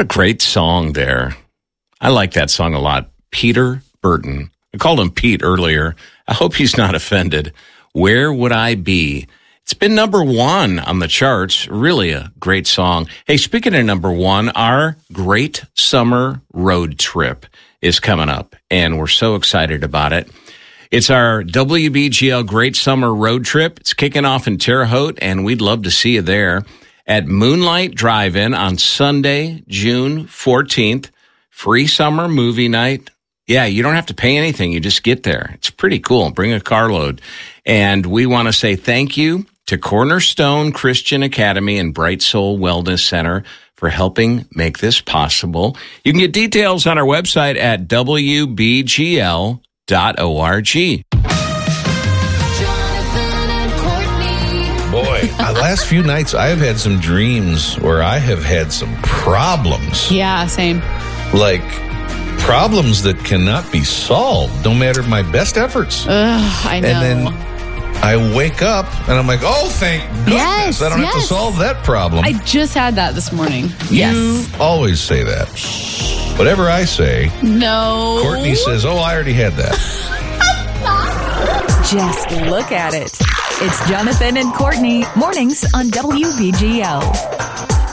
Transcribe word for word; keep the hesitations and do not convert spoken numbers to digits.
a great song there. I like that song a lot. Peter Burton. I called him Pete earlier. I hope he's not offended. Where Would I Be? It's been number one on the charts. Really a great song. Hey, speaking of number one, our great summer road trip is coming up, and we're so excited about it. It's our W B G L Great Summer Road Trip. It's kicking off in Terre Haute, and we'd love to see you there at Moonlight Drive-In on Sunday, June fourteenth. Free summer movie night. Yeah, you don't have to pay anything. You just get there. It's pretty cool. Bring a carload. And we want to say thank you to Cornerstone Christian Academy and Bright Soul Wellness Center for helping make this possible. You can get details on our website at w b g l dot org. Boy, uh, last few nights I have had some dreams where I have had some problems. Yeah, same. Like problems that cannot be solved, no matter my best efforts. Ugh, I know. And then I wake up and I'm like, oh, thank goodness. Yes, I don't yes. have to solve that problem. I just had that this morning. You Yes. always say that. Whatever I say, No. Courtney says, oh, I already had that. Just look at it. It's Jonathan and Courtney, mornings on W B G L.